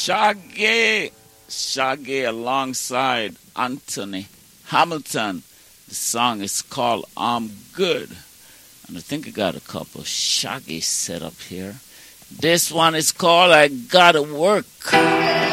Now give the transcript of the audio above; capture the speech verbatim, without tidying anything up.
Shaggy. Shaggy alongside Anthony Hamilton. The song is called I'm Good. And I think I got a couple Shaggy set up here. This one is called I Gotta Work.